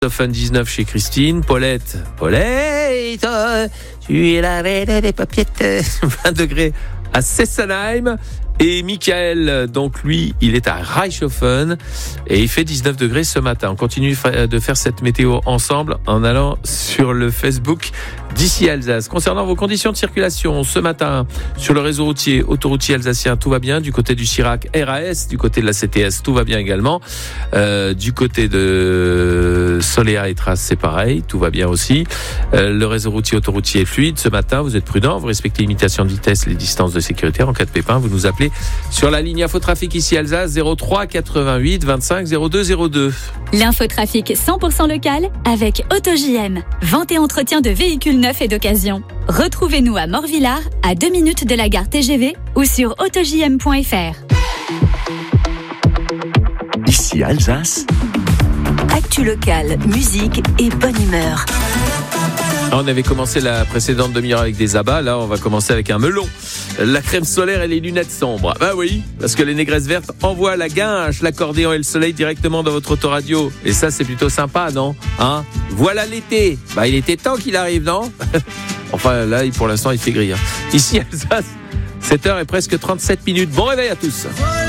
Fun 19 chez Christine. Paulette, tu es la reine des papiettes. 20 degrés à Sessenheim. Et Michael, donc lui, il est à Reichshofen et il fait 19 degrés ce matin. On continue de faire cette météo ensemble en allant sur le Facebook d'ici Alsace. Concernant vos conditions de circulation, ce matin, sur le réseau routier, autoroutier alsacien, tout va bien. Du côté du Chirac, RAS, du côté de la CTS, tout va bien également. Du côté de Soléa et Traces, c'est pareil, tout va bien aussi. Le réseau routier, autoroutier est fluide. Ce matin, vous êtes prudents, vous respectez l'imitation de vitesse, les distances de sécurité. En cas de pépin, vous nous appelez sur la ligne Infotrafic ici Alsace 03 88 25 02 02. L'infotrafic 100% local avec AutoJM. Vente et entretien de véhicules neufs et d'occasion. Retrouvez-nous à Morvillard, à 2 minutes de la gare TGV ou sur autojm.fr. Ici Alsace. Actu locale, musique et bonne humeur. On avait commencé la précédente demi-heure avec des abats, là on va commencer avec un melon. La crème solaire et les lunettes sombres. Bah oui, parce que les négresses vertes envoient la guinche, l'accordéon et le soleil directement dans votre autoradio. Et ça c'est plutôt sympa, non ? Voilà l'été. Bah il était temps qu'il arrive, non ? Enfin là pour l'instant il fait gris. Ici Alsace, 7h et presque 37 minutes. Bon réveil à tous.